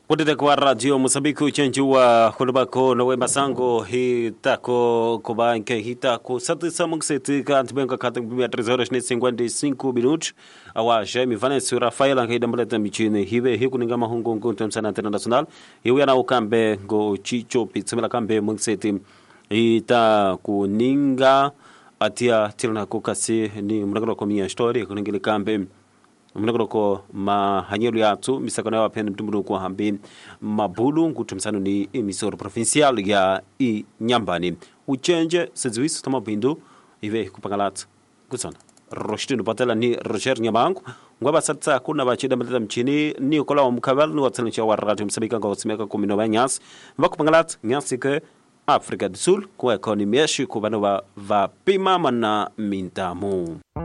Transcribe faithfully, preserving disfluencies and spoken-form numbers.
Podete kwa radio Mozambique uchenjua kulubako na wemba sango hitako kuba nke hitako sati samukseti kantibenga katemia três horas e cinquenta e cinco minutos awa Jaime Vanessa Rafael angaida mbeleta michini hive hiku ninga mahungu nguntu msana international hiwe yana ukambe go chicho pitsimela kambe mukseti ita kuninga atia tilna kukasi ni mnagro komia story kuningile kambe mnagroko mahanyelu yatu misakona wa pende mtumbudu kwa hambi mabulu ngutumsano ni emisoro provincial ya i Nyambani uchenje sezuisu tama bindu ive kupangalat kusona roshtindu patela ni Roger Nyabangu ngwaba satsa kuna bachida mtata mchini ni ukola wa mkabal ni watsanisha wa radio msabika nga wasimeka kumino wa nyas mbakupangalat nyasi ke Afrika du Sul kwa ekonomi yeshi kubano wa vapima mana mintamu.